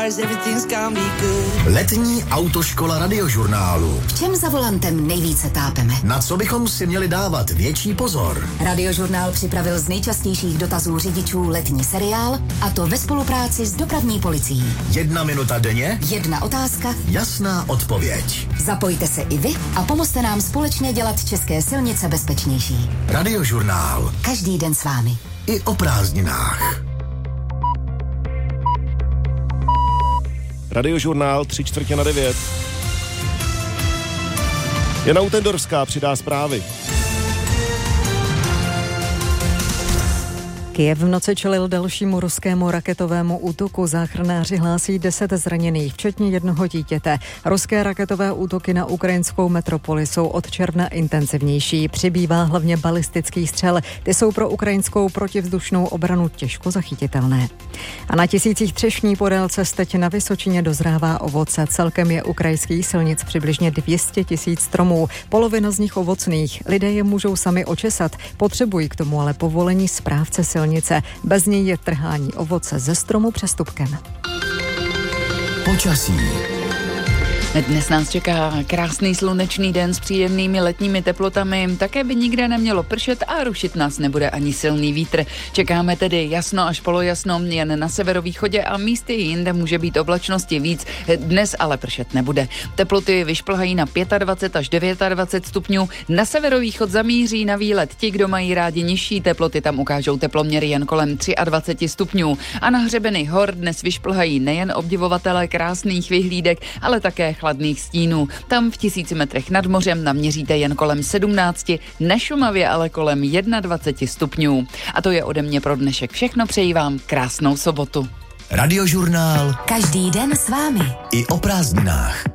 realize everything's gonna be good. Letní autoškola Radiožurnálu. V čem za volantem nejvíce tápeme? Na co bychom si měli dávat větší pozor? Radiožurnál připravil z nejčastějších dotazů řidičů letní seriál, a to ve spolupráci s dopravní policií. 1 minuta denně, 1 otázka, jasná odpověď. Zapojte se i vy a pomozte nám společně dělat české silnice bezpečnější. Radiožurnál. Každý den s vámi. I o prázdninách. Radiožurnál 8:45. Jana Utendorská přidá zprávy. Kyjev v noci čelil dalšímu ruskému raketovému útoku. Záchranáři hlásí 10 zraněných, včetně 1 dítěte. Ruské raketové útoky na ukrajinskou metropoli jsou od června intenzivnější. Přibývá hlavně balistických střel. Ty jsou pro ukrajinskou protivzdušnou obranu těžko zachytitelné. A na tisících třešní podél cest teď na Vysočině dozrává ovoce. Celkem je u krajských silnic přibližně 200 000 stromů. Polovina z nich ovocných. Lidé je můžou sami očesat. Potřebují k tomu ale povolení správce silnice. Bez něj je trhání ovoce ze stromu přestupkem. Počasí. Dnes nás čeká krásný slunečný den s příjemnými letními teplotami. Také by nikde nemělo pršet a rušit nás nebude ani silný vítr. Čekáme tedy jasno až polojasno, jen na severovýchodě a místy jinde může být oblačnosti víc. Dnes ale pršet nebude. Teploty vyšplhají na 25 až 29 stupňů. Na severovýchod zamíří na výlet ti, kdo mají rádi nižší teploty, tam ukážou teploměry jen kolem 23 stupňů. A na hřebeny hor dnes vyšplhají nejen obdivovatelé krásných vyhlídek, ale také chladných stínů. Tam v 1000 metrech nad mořem naměříte jen kolem 17, na Šumavě ale kolem 21 stupňů. A to je ode mě pro dnešek všechno. Přeji vám krásnou sobotu. Radiožurnál. Každý den s vámi. I o prázdninách.